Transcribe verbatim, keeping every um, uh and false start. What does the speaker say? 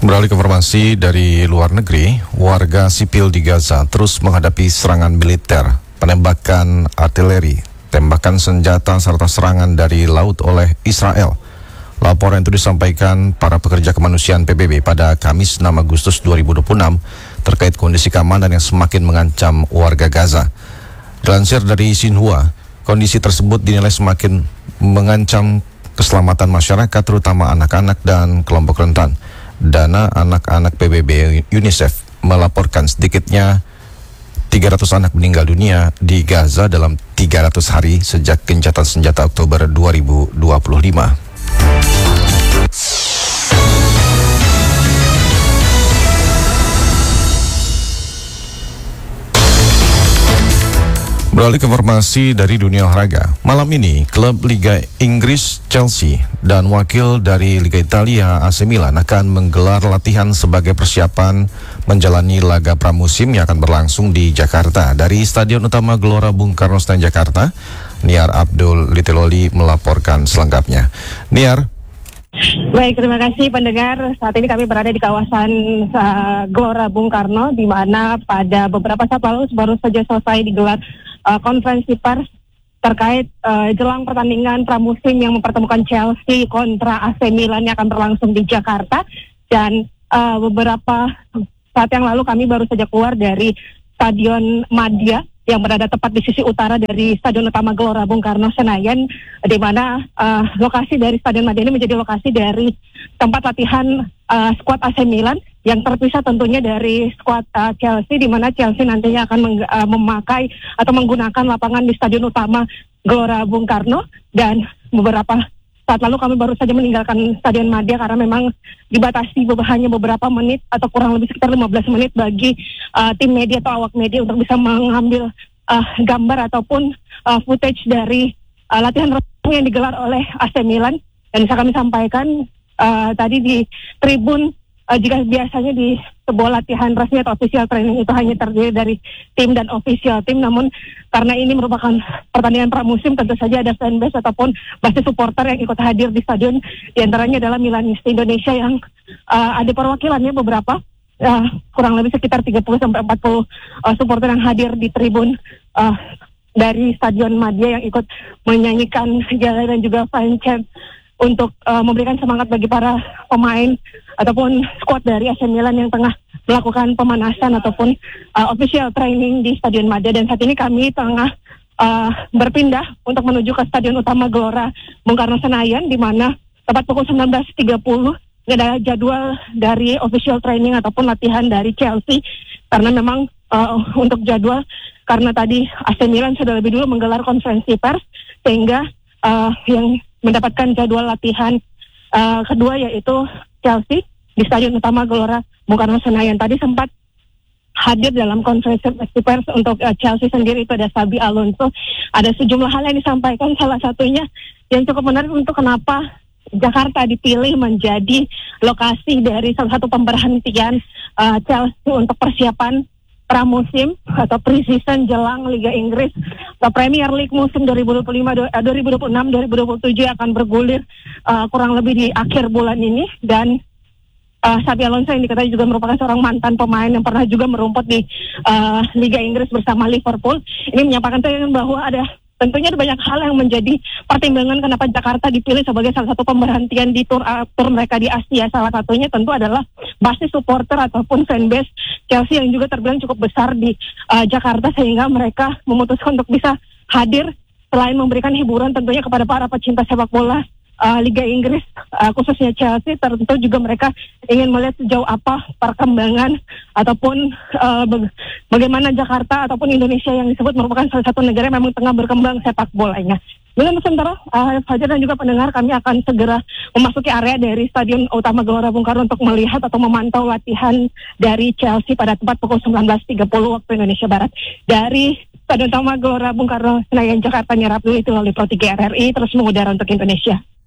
Beralih ke informasi dari luar negeri, warga sipil di Gaza terus menghadapi serangan militer, penembakan artileri, tembakan senjata serta serangan dari laut oleh Israel. Laporan itu disampaikan para pekerja kemanusiaan P B B pada Kamis enam Agustus dua ribu dua puluh enam terkait kondisi keamanan yang semakin mengancam warga Gaza. Dilansir dari Xinhua, kondisi tersebut dinilai semakin mengancam keselamatan masyarakat, terutama anak-anak dan kelompok rentan. Dana anak-anak P B B UNICEF melaporkan sedikitnya tiga ratus anak meninggal dunia di Gaza dalam tiga ratus hari sejak gencatan senjata Oktober dua ribu dua puluh lima. Beralih ke informasi dari dunia olahraga. Malam ini, klub Liga Inggris Chelsea dan wakil dari Liga Italia A C Milan akan menggelar latihan sebagai persiapan menjalani laga pramusim yang akan berlangsung di Jakarta. Dari Stadion Utama Gelora Bung Karno Senayan Jakarta, Niar Abdul Litiloli melaporkan selengkapnya. Niar. Baik, terima kasih pendengar. Saat ini kami berada di kawasan uh, Gelora Bung Karno, di mana pada beberapa saat lalu baru saja selesai digelar Uh, konferensi pers terkait uh, jelang pertandingan pramusim yang mempertemukan Chelsea kontra A C Milan yang akan berlangsung di Jakarta. Dan uh, beberapa saat yang lalu kami baru saja keluar dari Stadion Madia yang berada tepat di sisi utara dari Stadion Utama Gelora Bung Karno Senayan, di mana uh, lokasi dari Stadion Madia ini menjadi lokasi dari tempat latihan uh, skuad A C Milan yang terpisah tentunya dari skuad uh, Chelsea, di mana Chelsea nantinya akan meng, uh, memakai atau menggunakan lapangan di Stadion Utama Gelora Bung Karno. Dan beberapa saat lalu kami baru saja meninggalkan Stadion Madia karena memang dibatasi hanya beberapa menit atau kurang lebih sekitar lima belas menit bagi uh, tim media atau awak media untuk bisa mengambil uh, gambar ataupun uh, footage dari uh, latihan resmi yang digelar oleh A C Milan. Dan bisa kami sampaikan uh, tadi di tribun, Uh, jika biasanya di sebuah latihan resmi atau official training itu hanya terdiri dari tim dan official tim, namun karena ini merupakan pertandingan pramusim, tentu saja ada fanbase ataupun basis supporter yang ikut hadir di stadion. Di antaranya adalah Milanisti Indonesia yang uh, ada perwakilannya beberapa, uh, kurang lebih sekitar tiga puluh sampai empat puluh uh, supporter yang hadir di tribun uh, dari Stadion Madia yang ikut menyanyikan Jala dan juga fan chant untuk uh, memberikan semangat bagi para pemain ataupun skuad dari A C Milan yang tengah melakukan pemanasan ataupun uh, official training di Stadion Madia. Dan saat ini kami tengah uh, berpindah untuk menuju ke Stadion Utama Gelora Bung Karno Senayan, di mana tepat pukul sembilan belas tiga puluh ada jadwal dari official training ataupun latihan dari Chelsea. Karena memang uh, untuk jadwal, karena tadi A C Milan sudah lebih dulu menggelar konferensi pers, sehingga uh, yang mendapatkan jadwal latihan uh, kedua yaitu Chelsea di Stadion Utama Gelora Bung Karno Senayan. Tadi sempat hadir dalam konferensi pers untuk uh, Chelsea sendiri itu ada Xabi Alonso. Ada sejumlah hal yang disampaikan, salah satunya yang cukup menarik untuk kenapa Jakarta dipilih menjadi lokasi dari salah satu pemberhentian uh, Chelsea untuk persiapan pramusim atau pre-season jelang Liga Inggris atau Premier League musim dua ribu dua puluh lima dua ribu dua puluh enam dua ribu dua puluh tujuh akan bergulir uh, kurang lebih di akhir bulan ini. Dan uh, Xabi Alonso yang diketahui juga merupakan seorang mantan pemain yang pernah juga merumput di uh, Liga Inggris bersama Liverpool, ini menyampaikan bahwa ada tentunya ada banyak hal yang menjadi pertimbangan kenapa Jakarta dipilih sebagai salah satu pemberhentian di tur, uh, tur mereka di Asia. Salah satunya tentu adalah basis supporter ataupun fanbase Chelsea yang juga terbilang cukup besar di uh, Jakarta, sehingga mereka memutuskan untuk bisa hadir selain memberikan hiburan tentunya kepada para pecinta sepak bola uh, Liga Inggris, uh, khususnya Chelsea. Tentu juga mereka ingin melihat sejauh apa perkembangan ataupun uh, baga- bagaimana Jakarta ataupun Indonesia yang disebut merupakan salah satu negara yang memang tengah berkembang sepak bolanya. Dengan sementara, uh, Fajar dan juga pendengar, kami akan segera memasuki area dari Stadion Utama Gelora Bung Karno untuk melihat atau memantau latihan dari Chelsea pada tepat pukul sembilan belas tiga puluh waktu Indonesia Barat. Dari Stadion Utama Gelora Bung Karno Senayan Jakarta, Niar Abdul Litiloli Pro tiga R R I terus mengudara untuk Indonesia.